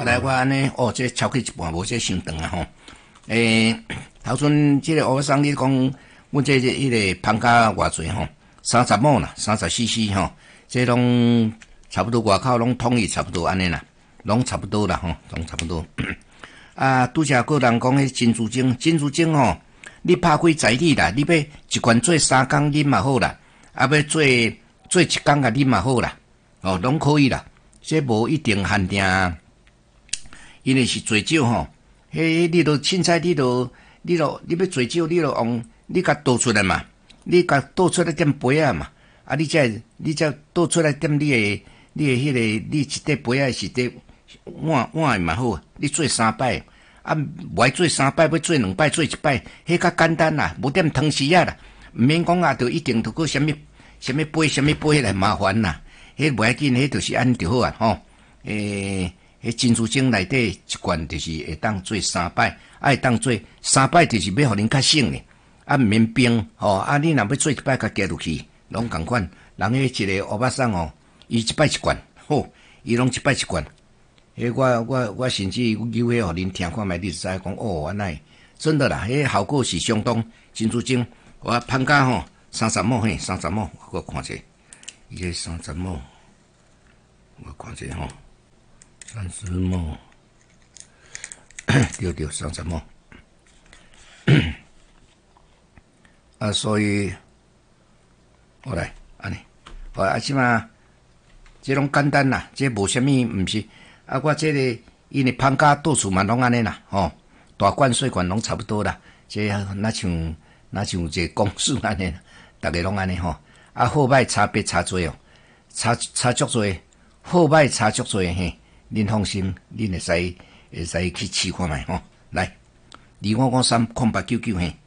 来我安尼，这超过一半无这伤长啊吼。头阵这个乌桑你讲，阮这迄个芳加偌济吼，30亩啦，30cc 吼，这拢差不多外口拢统一差不多安尼啦，拢差不多啦吼，拢差不多。啊，拄则个人讲迄珍珠精吼，你拍开在理啦，你要一罐做3工啉嘛好啦，啊要做1工甲啉嘛好啦，哦，拢可以啦，这无一定限定，因为是做酒吼，你著凊彩你要做酒，你著用你甲倒出来嘛，你甲倒出来点杯啊嘛，啊你才倒出来点你的迄个你一块杯啊是块碗的嘛好，你做3摆，啊无爱做3摆，要做2摆，做1摆，迄较简单啦，无点汤匙啊啦，毋免讲啊，著一定著个什么杯来麻烦啦，迄无要紧，迄著是安就好啊吼。迄珍珠精内底一罐就是会当做3摆，啊会当做3摆，就是要互恁较省诶，啊毋免冰吼，啊你若要做1摆，甲加入去，拢共款。人迄一个乌巴桑吼，伊1摆1罐，吼，伊拢1摆1罐。迄我甚至有迄互恁听看觅，你就知讲哦，安尼真的啦，迄效果是相当珍珠精。我芳加吼30亩嘿，30亩，我看者，伊个30亩，我看者吼，30亩，对，30亩。啊，所以，好来，安尼，好啊，即嘛，这拢简单啦，这无啥物，毋是。啊，我这个因为芳加到处嘛拢安尼啦，吼，大罐细罐拢差不多啦。这哪像这公司安尼，逐个拢安尼吼。啊，好歹差别差多哦，差足多，好歹差足多嘿。恁放心，恁会使去试看觅吼。来，25530899嘿。